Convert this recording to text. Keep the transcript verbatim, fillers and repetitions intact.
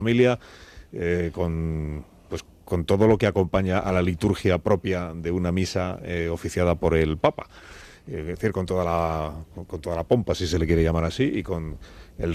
familia, eh, con, pues, con todo lo que acompaña a la liturgia propia de una misa eh, oficiada por el Papa. Es decir, con toda la con toda la pompa, si se le quiere llamar así, y con el